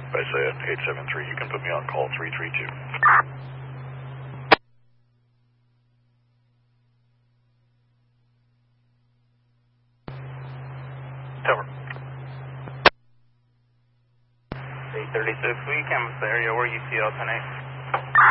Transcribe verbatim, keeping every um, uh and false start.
Isaiah eight seven three, you can put me on call three three two. Tower. eight thirty-six, we canvass the area where you see out tonight.